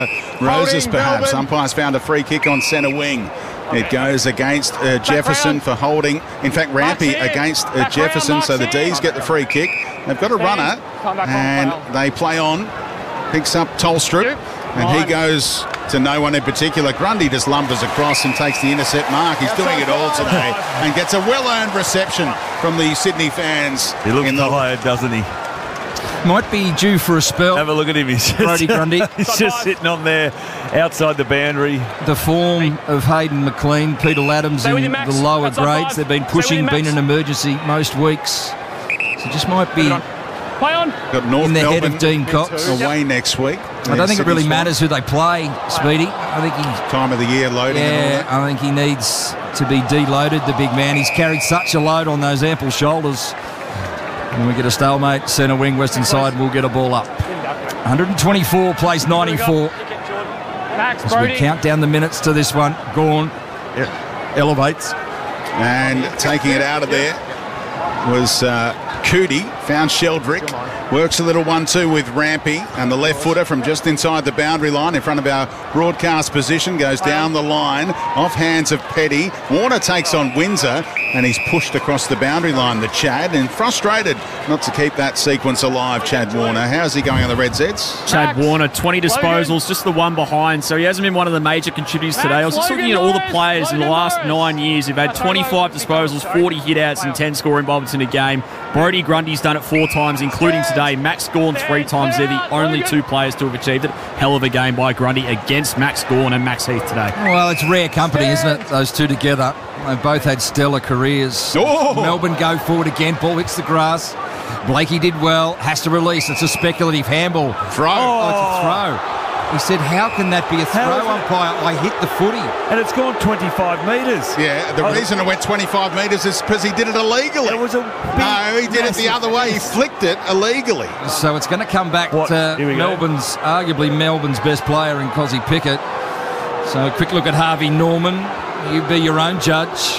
Roses perhaps. Umpires found a free kick on centre wing. It goes against Jefferson for holding. In fact, Rampy against Jefferson, so the D's get the free kick. They've got a runner, and they play on. Picks up Tolstrup, and he goes to no one in particular. Grundy just lumbers across and takes the intercept mark. He's doing it all today and gets a well-earned reception from the Sydney fans. He looks tired, doesn't he? Might be due for a spell. Have a look at him. He's Brodie Grundy. He's just sitting on there outside the boundary. The form of Hayden McLean, Peter Laddams in the lower grades. They've been pushing, been an emergency most weeks. So just might be Got North in the Melbourne head of Dean Cox. away next week. I don't think it really matters who they play, Speedy. I think time of the year loading. Yeah, I think he needs to be deloaded, the big man. He's carried such a load on those ample shoulders. When we get a stalemate, centre wing, western side, we'll get a ball up. 124 plays 94. As we count down the minutes to this one, Gawn elevates. And taking it out of there was Cootie, found Sheldrick. Works a little 1-2 with Rampy, and the left footer from just inside the boundary line in front of our broadcast position goes down the line, off hands of Petty. Warner takes on Windsor, and he's pushed across the boundary line, the Chad, and frustrated not to keep that sequence alive, Chad Warner. How's he going on the Red Zeds? Chad Warner, 20 disposals, just the one behind, so he hasn't been one of the major contributors today. I was just looking at all the players in the last 9 years who've had 25 disposals, 40 hit-outs and 10 score involvements in a game. Brodie Grundy's done it 4 times, including today. Max Gawn 3 times. They're the only 2 players to have achieved it. Hell of a game by Grundy against Max Gawn and Max Heath today. Well, it's rare company, isn't it, those two together? They've both had stellar careers. Oh. Melbourne go forward again. Ball hits the grass. Blakey did well. Has to release. It's a speculative handball. Throw. Oh, it's a throw. He said, how can that be a throw, umpire? I hit the footy. And it's gone 25 metres. Yeah, the reason it went 25 metres is because he did it illegally. It was a no, he did it the other way. He flicked it illegally. So it's going to come back to Melbourne's, arguably Melbourne's best player in Cozzy Pickett. So a quick look at Harvey Norman. You be your own judge.